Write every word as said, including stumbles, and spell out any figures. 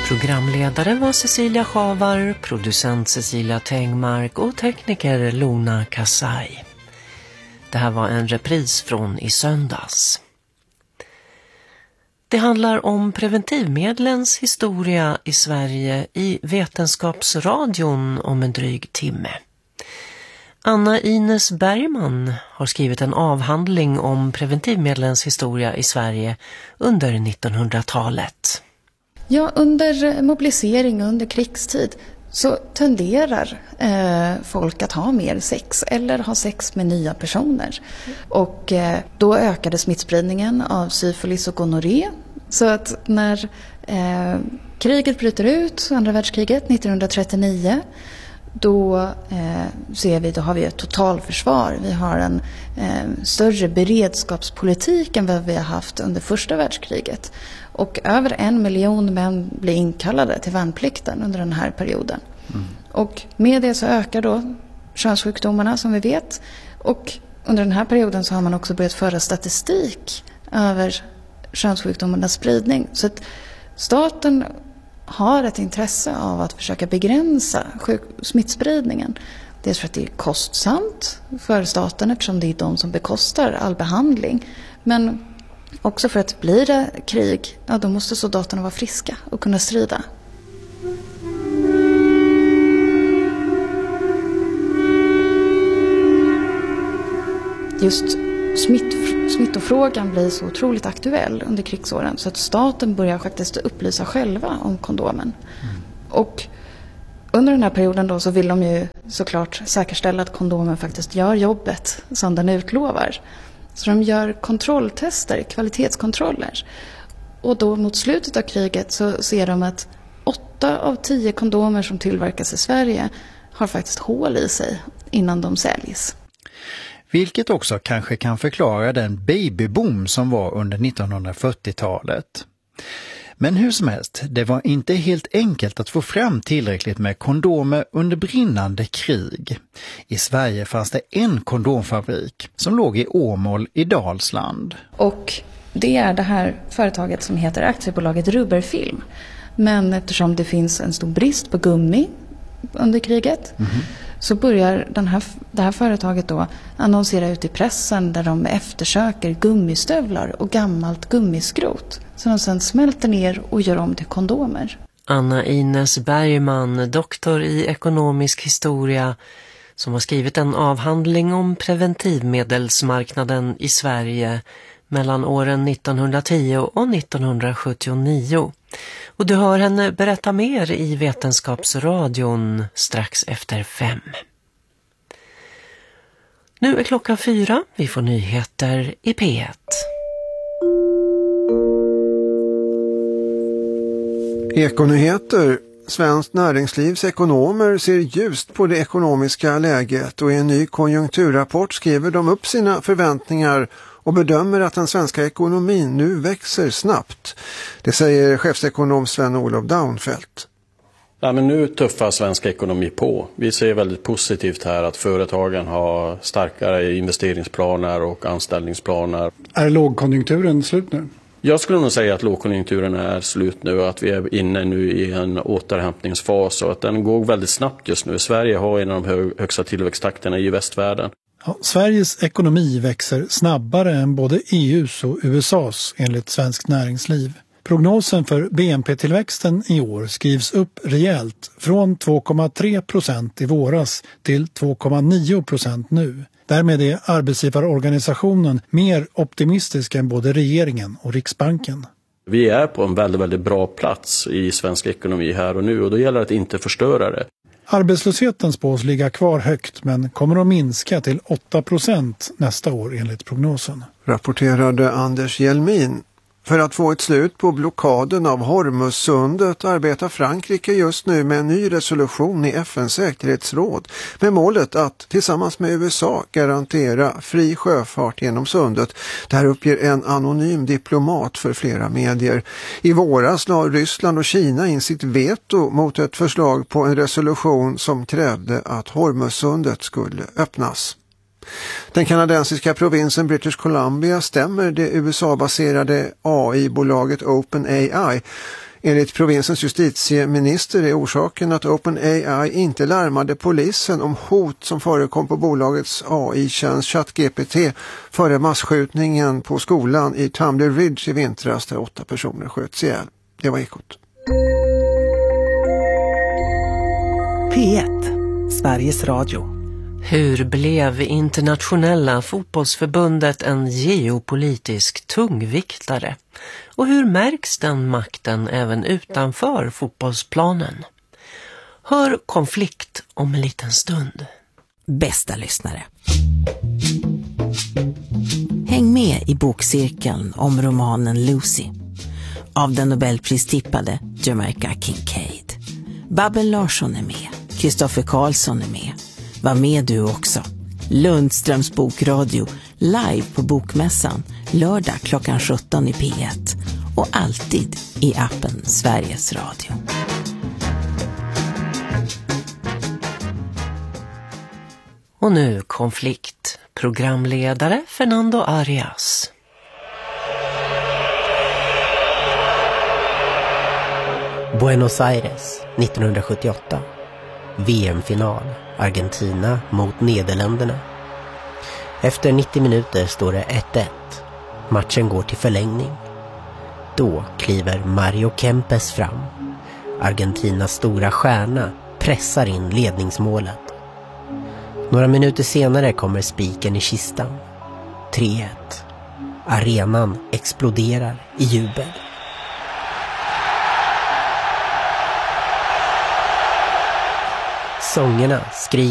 Programledare var Cecilia Schavar, producent Cecilia Tengmark och tekniker Lona Kassai. Det här var en repris från i söndags. Det handlar om preventivmedlens historia i Sverige i Vetenskapsradion om en dryg timme. Anna Ines Bergman har skrivit en avhandling om preventivmedlens historia i Sverige under nittonhundratalet. Ja, under mobilisering, under krigstid så tenderar eh, folk att ha mer sex eller ha sex med nya personer. Och eh, då ökade smittspridningen av syfilis och gonorré. Så att när eh, kriget bryter ut, andra världskriget nittonhundratrettionio, då eh, ser vi, då har vi ett totalförsvar. Vi har en eh, större beredskapspolitik än vad vi har haft under första världskriget. Och över en miljon män blir inkallade till värnplikten under den här perioden. Mm. Och med det så ökar då könssjukdomarna som vi vet. Och under den här perioden så har man också börjat föra statistik över könssjukdomarnas spridning. Så att staten har ett intresse av att försöka begränsa sjuk- smittspridningen. Dels för att det är kostsamt för staten eftersom det är de som bekostar all behandling. Men också för att blir det krig, ja, då måste soldaterna vara friska och kunna strida. Just smitt, smittofrågan blir så otroligt aktuell under krigsåren så att staten börjar faktiskt upplysa själva om kondomen. Mm. Och under den här perioden då så vill de ju såklart säkerställa att kondomen faktiskt gör jobbet som den utlovar. Så de gör kontrolltester, kvalitetskontroller. Och då mot slutet av kriget så ser de att åtta av tio kondomer som tillverkas i Sverige har faktiskt hål i sig innan de säljs. Vilket också kanske kan förklara den babyboom som var under nittonhundrafyrtiotalet. Men hur som helst, det var inte helt enkelt att få fram tillräckligt med kondomer under brinnande krig. I Sverige fanns det en kondomfabrik som låg i Åmål i Dalsland. Och det är det här företaget som heter aktiebolaget Rubberfilm. Men eftersom det finns en stor brist på gummi under kriget mm-hmm. så börjar den här, det här företaget då annonsera ut i pressen där de eftersöker gummistövlar och gammalt gummiskrot. Så de sen smälter ner och gör om till kondomer. Anna Ines Bergman, doktor i ekonomisk historia, som har skrivit en avhandling om preventivmedelsmarknaden i Sverige mellan åren nittonhundratio och nittonhundrasjuttionio. Och du hör henne berätta mer i Vetenskapsradion strax efter fem. Nu är klockan fyra. Vi får nyheter i P ett. Ekonyheter. Svenskt näringslivs ekonomer ser ljust på det ekonomiska läget och i en ny konjunkturrapport skriver de upp sina förväntningar och bedömer att den svenska ekonomin nu växer snabbt. Det säger chefsekonom Sven-Olof Daunfeldt. Ja, men nu tuffar svensk ekonomi på. Vi ser väldigt positivt här att företagen har starkare investeringsplaner och anställningsplaner. Är lågkonjunkturen slut nu? Jag skulle nog säga att lågkonjunkturen är slut nu och att vi är inne nu i en återhämtningsfas och att den går väldigt snabbt just nu. Sverige har en av de högsta tillväxttakterna i västvärlden. Ja, Sveriges ekonomi växer snabbare än både E U:s och U S A:s enligt Svenskt Näringsliv. Prognosen för B N P-tillväxten i år skrivs upp rejält från två komma tre procent i våras till två komma nio procent nu. Därmed är arbetsgivarorganisationen mer optimistisk än både regeringen och Riksbanken. Vi är på en väldigt, väldigt bra plats i svensk ekonomi här och nu och då gäller det att inte förstöra det. Arbetslösheten spås ligga kvar högt men kommer att minska till åtta procent nästa år enligt prognosen. Rapporterade Anders Hjelmin. För att få ett slut på blockaden av Hormuzsundet arbetar Frankrike just nu med en ny resolution i F N:s säkerhetsråd med målet att tillsammans med U S A garantera fri sjöfart genom sundet. Det här uppger en anonym diplomat för flera medier. I våras la Ryssland och Kina in sitt veto mot ett förslag på en resolution som krävde att Hormuzsundet skulle öppnas. Den kanadensiska provinsen British Columbia stämmer det U S A-baserade A I-bolaget OpenAI Enligt provinsens justitieminister är orsaken att OpenAI inte larmade polisen om hot som förekom på bolagets A I-tjänst ChatGPT före massskjutningen på skolan i Tumbler Ridge i vintras där åtta personer sköts ihjäl. Det var Ekot. P ett, Sveriges Radio. Hur blev Internationella fotbollsförbundet en geopolitisk tungviktare? Och hur märks den makten även utanför fotbollsplanen? Hör Konflikt om en liten stund. Bästa lyssnare. Häng med i bokcirkeln om romanen Lucy av den Nobelpristippade Jamaica Kincaid. Babben Larsson är med. Kristoffer Karlsson är med. Var med du också. Lundströms bokradio live på Bokmässan lördag klockan sjutton i P ett och alltid i appen Sveriges Radio. Och nu Konflikt. Programledare Fernando Arias. Buenos Aires nittonhundrasjuttioåtta. V M-final. Argentina mot Nederländerna. Efter nittio minuter står det ett ett. Matchen går till förlängning. Då kliver Mario Kempes fram. Argentinas stora stjärna pressar in ledningsmålet. Några minuter senare kommer spiken i kistan. tre ett. Arenan exploderar i jubel. Sångerna skriver